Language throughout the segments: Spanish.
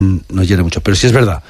nos llene mucho. Pero sí es verdad,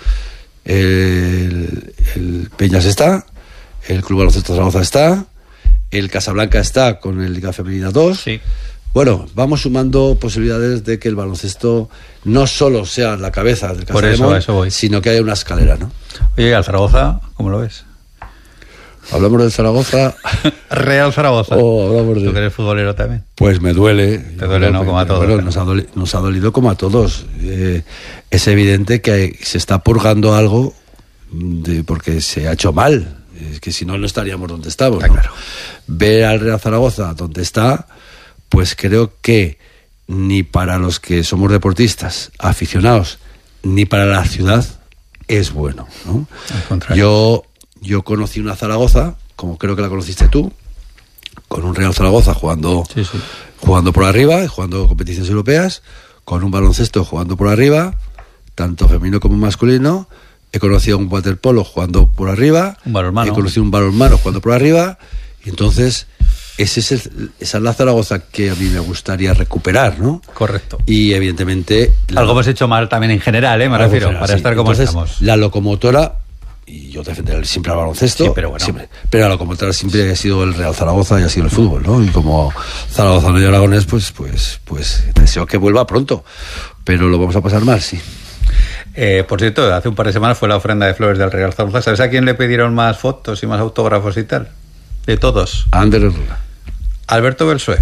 el Peñas está, el Club Baloncesto Zaragoza está, el Casablanca está con el Liga Femenina 2. Sí. Bueno, vamos sumando posibilidades de que el baloncesto no solo sea la cabeza del Casademón, sino que haya una escalera, ¿no? Oye, ¿al Zaragoza cómo lo ves? Hablamos del Zaragoza. Real Zaragoza. Hablamos de... ¿Tú que eres futbolero también? Pues me duele. Te duele, ¿no? Como a todos. Bueno, nos ha dolido como a todos. Es evidente que se está purgando algo porque se ha hecho mal. Es que si no, no estaríamos donde estamos, ¿no? Claro. Ver al Real Zaragoza donde está, pues creo que ni para los que somos deportistas, aficionados, ni para la ciudad es bueno, ¿no? Al contrario. Yo conocí una Zaragoza, como creo que la conociste tú, con un Real Zaragoza jugando por arriba, jugando competiciones europeas, con un baloncesto jugando por arriba, tanto femenino como masculino. He conocido un waterpolo jugando por arriba, he conocido un balonmano jugando por arriba, y entonces esa es la Zaragoza que a mí me gustaría recuperar, ¿no? Correcto. Y evidentemente... Algo hemos hecho mal también en general, me refiero, general, para estar como estamos. La locomotora... Y yo defenderé siempre al baloncesto, sí, pero bueno. Siempre. Pero a la comunidad siempre ha sido el Real Zaragoza y ha sido el fútbol, ¿no? Y como zaragozano y aragonés, pues deseo que vuelva pronto. Pero lo vamos a pasar mal, sí. Por cierto, hace un par de semanas fue la ofrenda de flores del Real Zaragoza. ¿Sabes a quién le pidieron más fotos y más autógrafos y tal? De todos. A Ander Herrera. Alberto Belsué.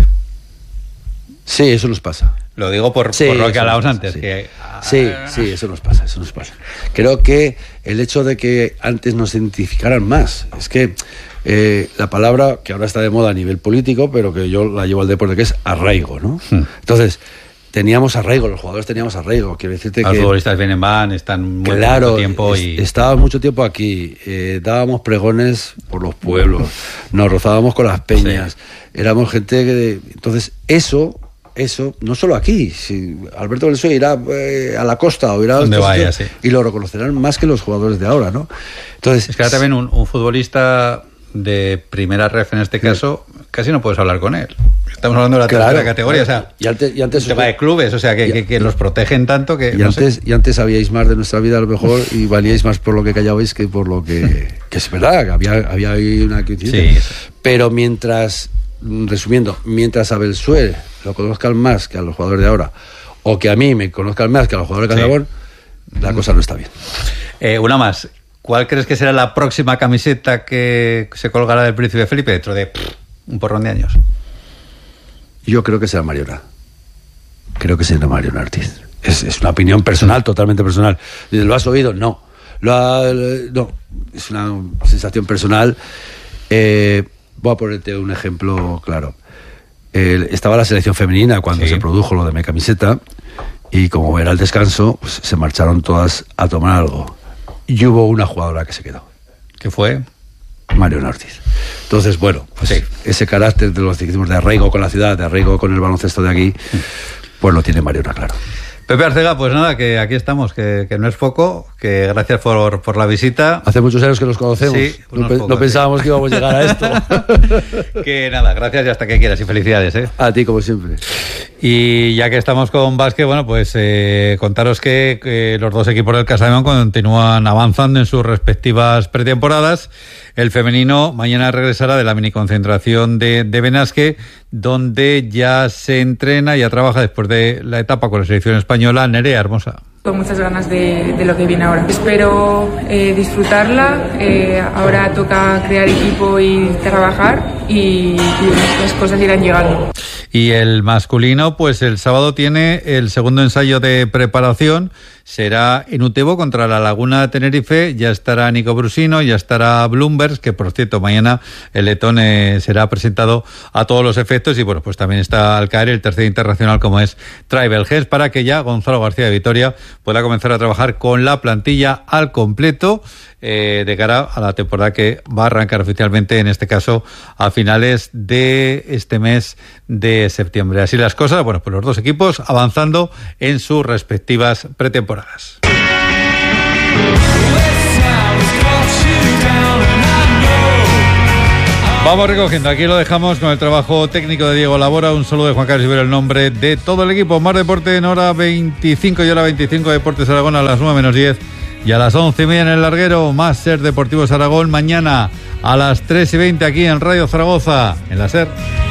Sí, eso nos pasa. Lo digo por lo que hablábamos antes. Sí. Que... Sí, eso nos pasa. Creo que el hecho de que antes nos identificaran más, es que la palabra que ahora está de moda a nivel político, pero que yo la llevo al deporte, que es arraigo, ¿no? Entonces, teníamos arraigo, los jugadores teníamos arraigo. Quiero decirte los futbolistas vienen, van, están mucho tiempo y... Estábamos mucho tiempo aquí, dábamos pregones por los pueblos, nos rozábamos con las peñas, éramos gente que... Entonces, eso, no solo aquí, si Alberto Belsué irá a la costa o irá a otro sitio, y lo reconocerán más que los jugadores de ahora, ¿no? Entonces, es que ahora también un futbolista de primera ref en este caso, casi no puedes hablar con él. Estamos hablando de la tercera categoría, o sea, y antes tema de clubes, o sea, que los protegen tanto que... Y antes sabíais más de nuestra vida a lo mejor y valíais más por lo que callabais que por lo que es verdad, que había ahí una coincidencia. Sí. Pero resumiendo, mientras a Belsué lo conozcan más que a los jugadores de ahora, o que a mí me conozcan más que a los jugadores de Casabón, la cosa no está bien. Una más. ¿Cuál crees que será la próxima camiseta que se colgará del Príncipe Felipe dentro de un porrón de años? Yo creo que será Mariona. Creo que será Mariona Ortiz. Es una opinión personal, totalmente personal. ¿Lo has oído? No. No. Es una sensación personal. Voy a ponerte un ejemplo claro. Estaba la selección femenina cuando se produjo lo de mi camiseta, y como era el descanso, pues se marcharon todas a tomar algo. Y hubo una jugadora que se quedó. ¿Qué fue? Mariona Ortiz. Entonces, bueno, pues ese carácter de los que decimos de arraigo con la ciudad, de arraigo con el baloncesto de aquí, pues lo tiene Mariona, claro. Pepe Arcega, pues nada, que aquí estamos, que no es poco, que gracias por la visita. Hace muchos años que nos conocemos, no pensábamos que íbamos a llegar a esto. Que nada, gracias y hasta que quieras, y felicidades, ¿eh? A ti, como siempre. Y ya que estamos con básquet, bueno, pues contaros que los dos equipos del Casademón continúan avanzando en sus respectivas pretemporadas. El femenino mañana regresará de la miniconcentración de Benasque, donde ya se entrena, ya trabaja después de la etapa con la selección española. Nerea Hermosa. Con muchas ganas de lo que viene ahora. Espero disfrutarla. Ahora toca crear equipo y trabajar, y las cosas irán llegando. Y el masculino, pues el sábado tiene el segundo ensayo de preparación. Será en Utebo contra la Laguna Tenerife. Ya estará Nico Brusino, ya estará Bloomberg, que por cierto mañana el letón será presentado a todos los efectos. Y bueno, pues también está al caer el tercer internacional, como es Tribal Heads, para que ya Gonzalo García de Vitoria pueda comenzar a trabajar con la plantilla al completo de cara a la temporada que va a arrancar oficialmente, en este caso a finales de este mes de septiembre. Así las cosas, bueno, pues los dos equipos avanzando en sus respectivas pretemporadas. Vamos recogiendo, aquí lo dejamos con el trabajo técnico de Diego Labora. Un saludo de Juan Carlos Ibero, el nombre de todo el equipo. Más deporte en hora 25 y hora 25, Deportes Aragón a las 9 menos 10. Y a las 11:30 en el larguero, más SER Deportivos Aragón. Mañana a las 3:20 aquí en Radio Zaragoza, en la SER.